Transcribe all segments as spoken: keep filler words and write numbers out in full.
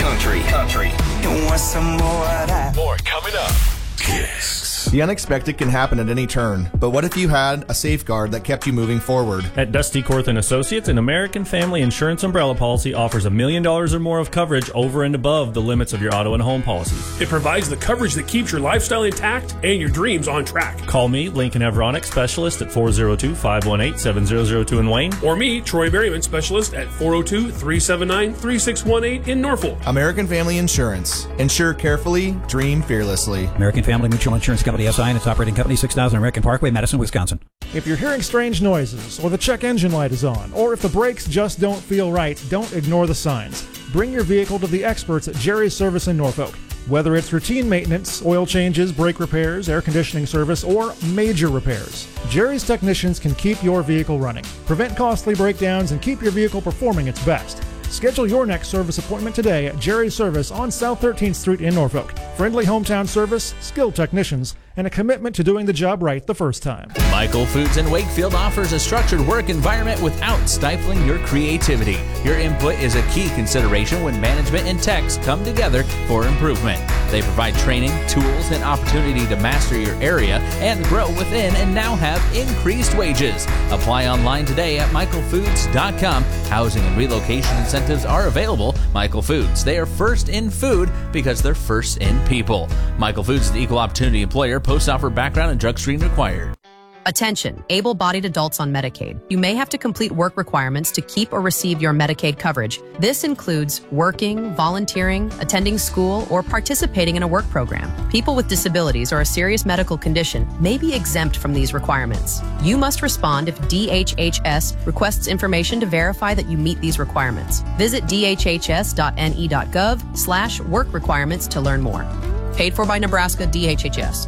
country, country. You want some more of that? More coming up. Kicks. The unexpected can happen at any turn, but what if you had a safeguard that kept you moving forward? At Dusty Korth and Associates, an American Family Insurance umbrella policy offers a million dollars or more of coverage over and above the limits of your auto and home policies. It provides the coverage that keeps your lifestyle intact and your dreams on track. Call me, Lincoln Evronic Specialist, at four oh two, five one eight, seven oh oh two in Wayne. Or me, Troy Berryman Specialist, at four oh two, three seven nine, three six one eight in Norfolk. American Family Insurance. Insure carefully, dream fearlessly. American Family Mutual Insurance Company, S I, and its operating company, six thousand American Parkway, Madison, Wisconsin. If you're hearing strange noises, or the check engine light is on, or if the brakes just don't feel right, don't ignore the signs. Bring your vehicle to the experts at Jerry's Service in Norfolk. Whether it's routine maintenance, oil changes, brake repairs, air conditioning service, or major repairs, Jerry's technicians can keep your vehicle running, prevent costly breakdowns, and keep your vehicle performing its best. Schedule your next service appointment today at Jerry's Service on South thirteenth Street in Norfolk. Friendly hometown service, skilled technicians, and a commitment to doing the job right the first time. Michael Foods in Wakefield offers a structured work environment without stifling your creativity. Your input is a key consideration when management and techs come together for improvement. They provide training, tools, and opportunity to master your area and grow within, and now have increased wages. Apply online today at michael foods dot com. Housing and relocation incentives are available. Michael Foods, they are first in food because they're first in people. Michael Foods is the equal opportunity employer. Post-offer background and drug screen required. Attention, able-bodied adults on Medicaid. You may have to complete work requirements to keep or receive your Medicaid coverage. This includes working, volunteering, attending school, or participating in a work program. People with disabilities or a serious medical condition may be exempt from these requirements. You must respond if D H H S requests information to verify that you meet these requirements. Visit d h h s dot n e dot gov slash work requirements to learn more. Paid for by Nebraska D H H S.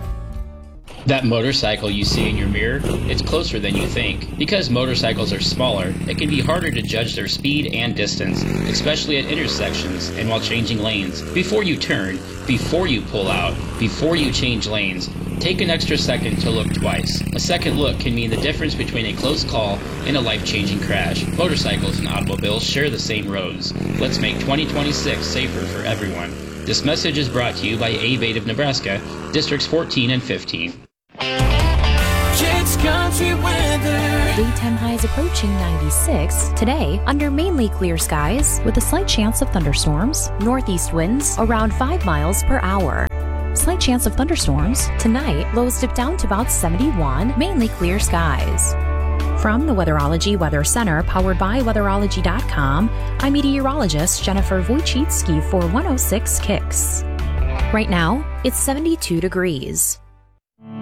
That motorcycle you see in your mirror, it's closer than you think. Because motorcycles are smaller, it can be harder to judge their speed and distance, especially at intersections and while changing lanes. Before you turn, before you pull out, before you change lanes, take an extra second to look twice. A second look can mean the difference between a close call and a life-changing crash. Motorcycles and automobiles share the same roads. Let's make twenty twenty-six safer for everyone. This message is brought to you by A-V A D of Nebraska, Districts fourteen and fifteen. Kids Country weather. Daytime highs approaching ninety-six. Today, under mainly clear skies with a slight chance of thunderstorms. Northeast winds around five miles per hour. Slight chance of thunderstorms. Tonight, lows dip down to about seventy-one, mainly clear skies. From the Weatherology Weather Center, powered by weatherology dot com, I'm meteorologist Jennifer Wojcicki for one oh six Kicks. Right now, it's seventy-two degrees.